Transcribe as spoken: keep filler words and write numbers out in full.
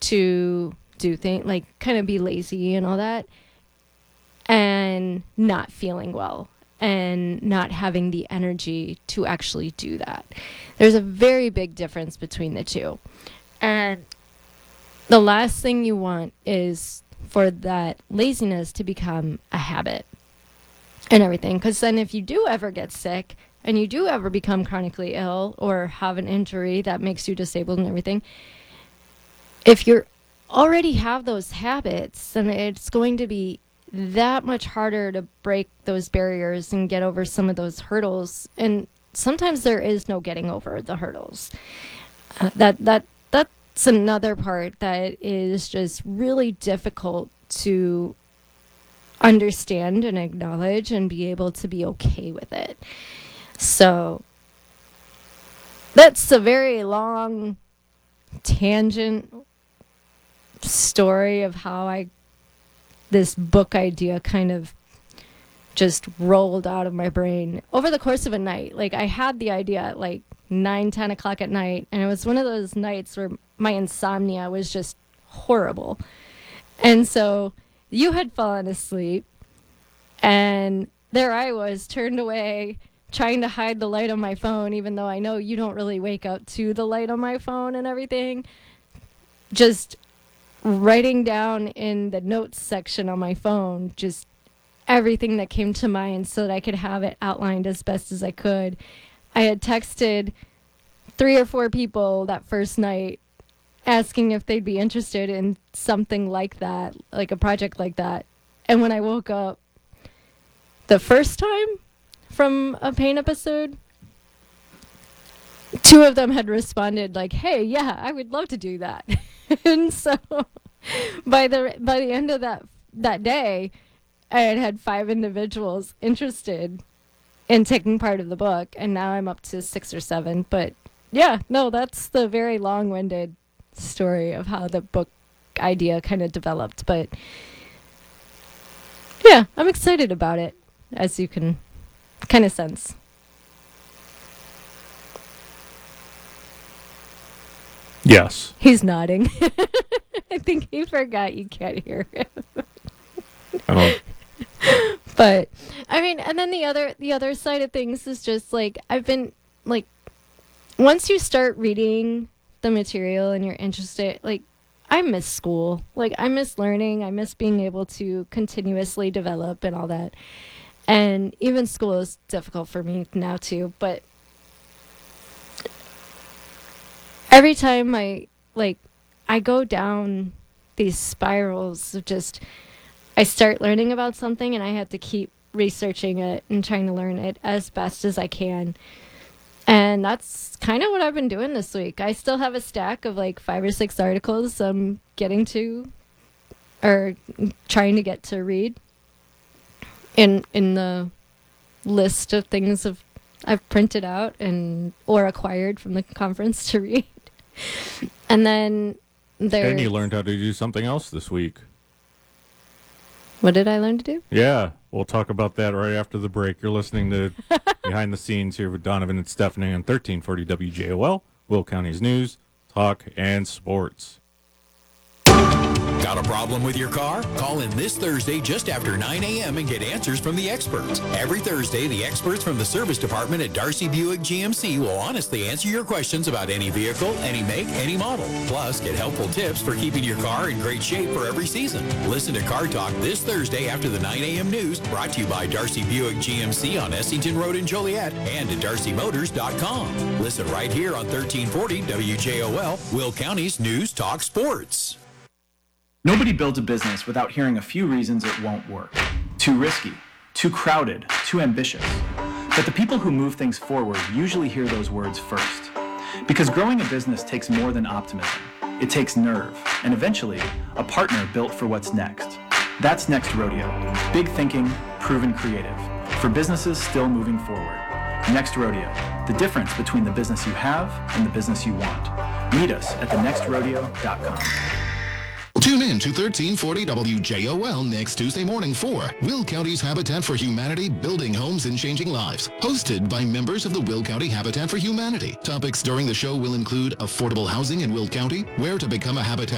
to do things, like kind of be lazy and all that, and not feeling well and not having the energy to actually do that. There's a very big difference between the two. And the last thing you want is for that laziness to become a habit and everything. Because then if you do ever get sick and you do ever become chronically ill or have an injury that makes you disabled and everything, if you already have those habits, then it's going to be that much harder to break those barriers and get over some of those hurdles. And sometimes there is no getting over the hurdles. Uh, that that that's another part that is just really difficult to understand and acknowledge and be able to be okay with it. So that's a very long tangent story of how I this book idea kind of just rolled out of my brain over the course of a night. Like, I had the idea at like nine, ten o'clock at night, and it was one of those nights where my insomnia was just horrible. And so you had fallen asleep, and there I was, turned away, trying to hide the light on my phone, even though I know you don't really wake up to the light on my phone and everything. Just writing down in the notes section on my phone just everything that came to mind so that I could have it outlined as best as I could. I had texted three or four people that first night asking if they'd be interested in something like that, like a project like that. And when I woke up the first time from a pain episode, two of them had responded like, hey, yeah, I would love to do that. And so by the by the end of that that day, I had had five individuals interested in taking part of the book, and now I'm up to six or seven. But yeah, no, that's the very long-winded story of how the book idea kind of developed. But yeah, I'm excited about it, as you can kind of sense. Yes. He's nodding. I think he forgot you can't hear him. I don't. But I mean, and then the other the other side of things is just like, I've been like, once you start reading the material and you're interested, like, I miss school. Like, I miss learning. I miss being able to continuously develop and all that. And even school is difficult for me now too. But every time I, like, I go down these spirals of just, I start learning about something and I have to keep researching it and trying to learn it as best as I can. And that's kind of what I've been doing this week. I still have a stack of like five or six articles I'm getting to, or trying to get to read in in the list of things of I've printed out and or acquired from the conference to read. And then there. And you learned how to do something else this week. What did I learn to do? Yeah, we'll talk about that right after the break. You're listening to Behind the Scenes here with Donovan and Stephanie on thirteen forty W J O L, Will County's news, talk, and sports. Got a problem with your car? Call in this Thursday just after nine a.m. and get answers from the experts. Every Thursday, the experts from the service department at Darcy Buick G M C will honestly answer your questions about any vehicle, any make, any model. Plus, get helpful tips for keeping your car in great shape for every season. Listen to Car Talk this Thursday after the nine a.m. news, brought to you by Darcy Buick G M C on Essington Road in Joliet and at darcy motors dot com. Listen right here on thirteen forty W J O L, Will County's News Talk Sports. Nobody builds a business without hearing a few reasons it won't work. Too risky, too crowded, too ambitious. But the people who move things forward usually hear those words first. Because growing a business takes more than optimism. It takes nerve, and eventually, a partner built for what's next. That's Next Rodeo. Big thinking, proven creative. For businesses still moving forward. Next Rodeo. The difference between the business you have and the business you want. Meet us at the next rodeo dot com. Tune in to thirteen forty W J O L next Tuesday morning for Will County's Habitat for Humanity, Building Homes and Changing Lives, hosted by members of the Will County Habitat for Humanity. Topics during the show will include affordable housing in Will County, where to become a Habitat